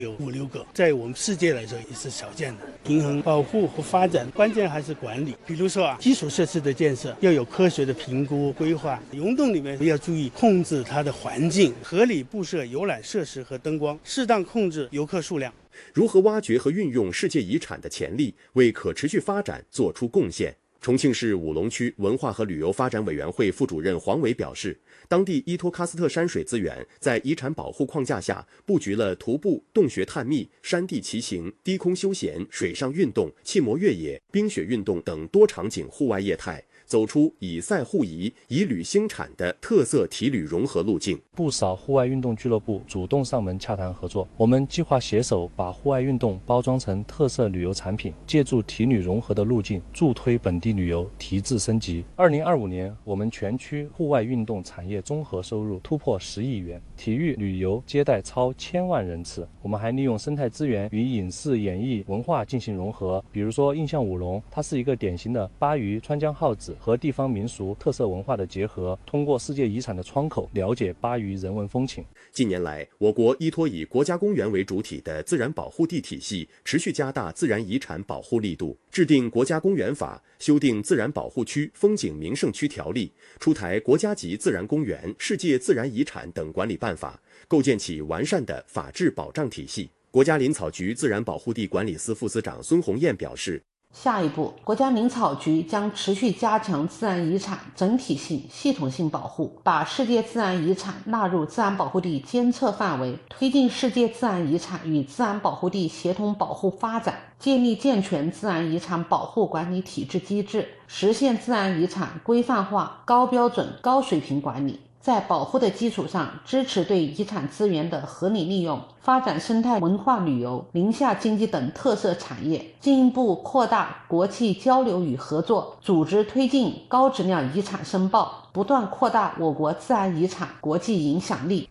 有5-6个，在我们世界来说也是少见的。平衡保护和发展，关键还是管理。比如说基础设施的建设要有科学的评估规划，溶洞里面要注意控制它的环境，合理布设游览设施和灯光，适当控制游客数量。 如何挖掘和运用世界遗产的潜力，为可持续发展做出贡献？重庆市武隆区文化和旅游发展委员会副主任黄伟表示，当地依托喀斯特山水资源，在遗产保护框架下布局了徒步、洞穴探秘、山地骑行、低空休闲、水上运动、气膜越野、冰雪运动等多场景户外业态，走出以赛互宜、以旅兴产的特色体旅融合路径。 不少户外运动俱乐部主动上门洽谈合作，我们计划携手把户外运动包装成特色旅游产品，借助体旅融合的路径，助推本地旅游提质升级。2025年，我们全区户外运动产业综合收入突破10亿元，体育旅游接待超1000万人次。我们还利用生态资源与影视、演艺、文化进行融合，比如说印象舞龙，它是一个典型的巴渝川江号子和地方民俗特色文化的结合，通过世界遗产的窗口了解巴渝人文风情。 近年来，我国依托以国家公园为主体的自然保护地体系，持续加大自然遗产保护力度，制定国家公园法，修订自然保护区、风景名胜区条例，出台国家级自然公园、世界自然遗产等管理办法，构建起完善的法治保障体系。国家林草局自然保护地管理司副司长孙红艳表示， 下一步，国家林草局将持续加强自然遗产整体性、系统性保护，把世界自然遗产纳入自然保护地监测范围，推进世界自然遗产与自然保护地协同保护发展，建立健全自然遗产保护管理体制机制，实现自然遗产规范化、高标准、高水平管理。在保护的基础上，支持对遗产资源的合理利用，发展生态文化旅游、林下经济等特色产业，进一步扩大国际交流与合作，组织推进高质量遗产申报，不断扩大我国自然遗产国际影响力。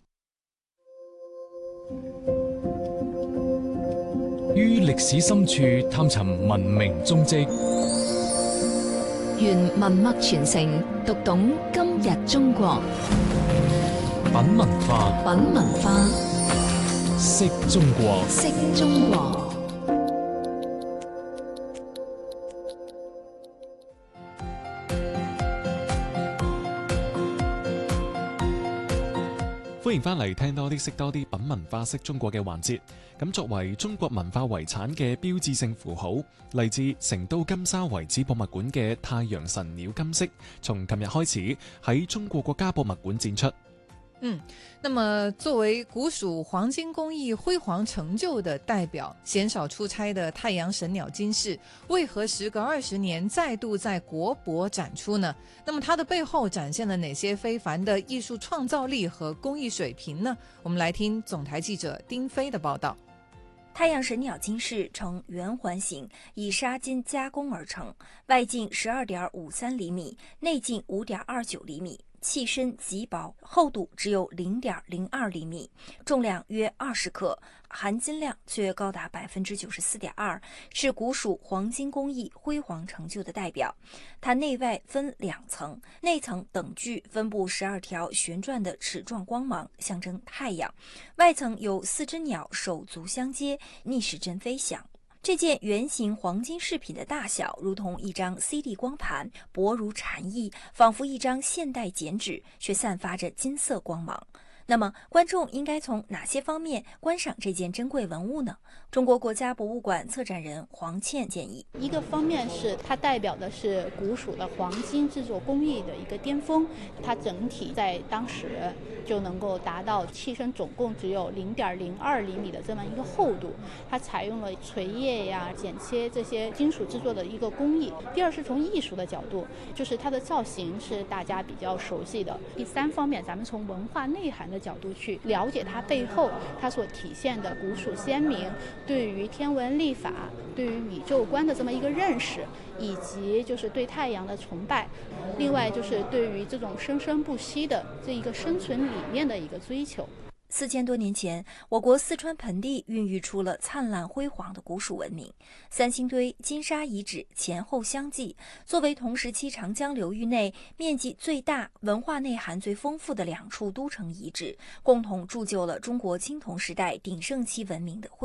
於歷史深處探尋文明蹤跡， 願文脈傳承，讀懂今日中國。 品文化， 品文化， 識中國， 識中國。 歡迎翻嚟聽多啲識多啲品文化識中國嘅環節。咁作為中國文化遺產嘅標誌性符號，嚟自成都金沙遺址博物館嘅太陽神鳥金飾，從琴日開始喺中國國家博物館展出。 那麼作為古蜀黃金工藝輝煌成就的代表，鮮少出差的太陽神鳥金飾為何時隔20年再度在國博展出呢？那麼它的背後展現了哪些非凡的藝術創造力和工藝水平呢？我們來聽總台記者丁飛的報道。 太陽神鳥金飾呈圓環形，以紗金加工而成，外徑12.53厘米，內徑5.29厘米。器身極薄，厚度只有0.02厘米，重量約20克，含金量卻高達94.2%，是古蜀黃金工藝輝煌成就的代表。它內外分2層，內層等距分布12條旋轉的齒狀光芒，象徵太陽；外層有4隻鳥手足相接，逆時針飛翔。這件圓形黃金飾品的大小如同一張 CD 光盤，薄如蟬翼，仿佛一張現代剪紙，卻散發着金色光芒。那麼觀眾應該從哪些方面觀賞這件珍貴文物呢？中國國家博物館策展人黃倩建議， 一個方面是它代表的是古蜀的黃金製作工藝的一個巔峰，它整體在當時就能夠達到器身總共只有0.02厘米的這麼一個厚度，它採用了錘葉呀、剪切這些金屬製作的一個工藝。第二是從藝術的角度，就是它的造型是大家比較熟悉的。第三方面，咱們從文化內涵的角度去了解它背後它所體現的古蜀先民對於天文曆法、對於宇宙觀的這麼一個認識，以及就是對太陽的崇拜，另外就是對於這種生生不息的這一個生存理念的一個追求。 4000多年前，我國四川盆地孕育出了燦爛輝煌的古蜀文明。三星堆金沙遺址前後相繼，作為同時期長江流域內面積最大、文化內涵最豐富的2處都城遺址，共同鑄就了中國青銅時代鼎盛期文明的輝煌。